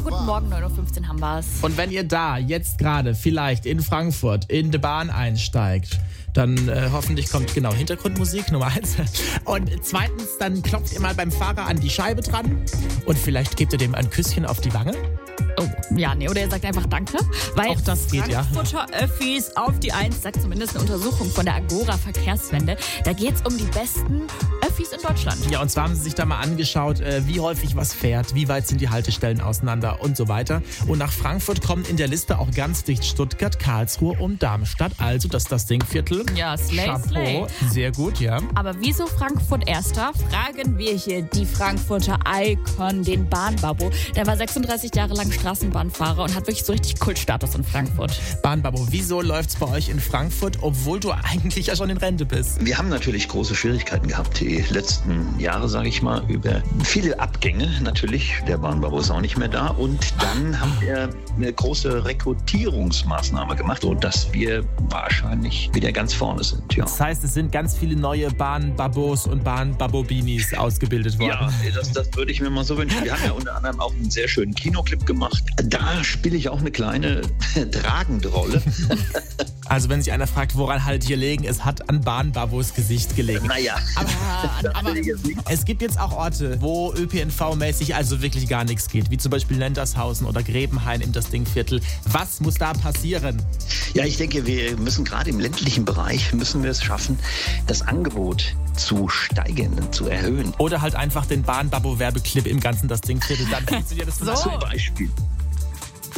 guten Morgen, 9.15 Uhr haben wir es. Und wenn ihr da jetzt gerade vielleicht in Frankfurt in die Bahn einsteigt, dann hoffentlich kommt Hintergrundmusik, Nummer 1. Und zweitens, dann klopft ihr mal beim Fahrer an die Scheibe dran und vielleicht gebt ihr dem ein Küsschen auf die Wange. Oh, ja, nee, oder ihr sagt einfach Danke. Weil auch das geht, ja. Frankfurter Öffis auf die 1, sagt zumindest eine Untersuchung von der Agora Verkehrswende. Da geht's um die besten Öffis in Deutschland. Ja, und zwar haben sie sich da mal angeschaut, wie häufig was fährt, wie weit sind die Haltestellen auseinander und so weiter. Und nach Frankfurt kommen in der Liste auch ganz dicht Stuttgart, Karlsruhe und Darmstadt. Also das Dingviertel. Ja, Slay, Chapeau. Slay. Sehr gut, ja. Aber wieso Frankfurt Erster? Fragen wir hier die Frankfurter Icon, den Bahnbabbo. Der war 36 Jahre lang Straßenbahnfahrer und hat wirklich so richtig Kultstatus in Frankfurt. Bahnbabbo, wieso läuft's bei euch in Frankfurt, obwohl du eigentlich ja schon in Rente bist? Wir haben natürlich große Schwierigkeiten gehabt, die letzten Jahre, sage ich mal, über viele Abgänge natürlich. Der Bahnbabbo ist auch nicht mehr da. Und dann haben wir eine große Rekrutierungsmaßnahme gemacht, sodass wir wahrscheinlich wieder ganz vorne sind. Ja. Das heißt, es sind ganz viele neue Bahnbabos und Bahnbabobinis ausgebildet worden. Ja, das würde ich mir mal so wünschen. Wir haben ja unter anderem auch einen sehr schönen Kinoclip gemacht. Da spiele ich auch eine kleine tragende Rolle. Also wenn sich einer fragt, woran haltet ihr gelegen, es hat an Bahnbabos Gesicht gelegen. Naja. Aber es gibt jetzt auch Orte, wo ÖPNV-mäßig also wirklich gar nichts geht, wie zum Beispiel Nendershausen oder Grebenhain im das Dingviertel. Was muss da passieren? Ja, ich denke, wir müssen gerade im ländlichen Bereich, müssen wir es schaffen, das Angebot zu steigern, zu erhöhen. Oder halt einfach den Bahnbabbo-Werbeclip im ganzen das Dingviertel, dann funktioniert das Zum Beispiel.